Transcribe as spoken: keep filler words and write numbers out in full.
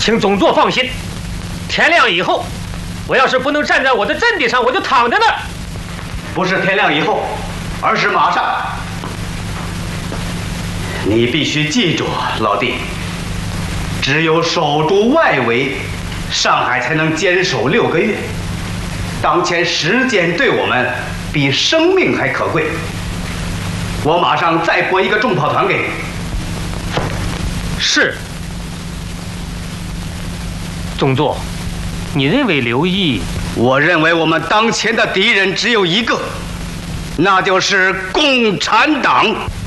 请总座放心，天亮以后，我要是不能站在我的阵地上，我就躺在那儿。 不是天亮以后，而是马上。你必须记住，老弟，只有守住外围，上海才能坚守六个月。当前时间对我们比生命还可贵。我马上再拨一个重炮团给你。 是。总座，你认为刘毅？ 我认为我们当前的敌人只有一个，那就是共产党。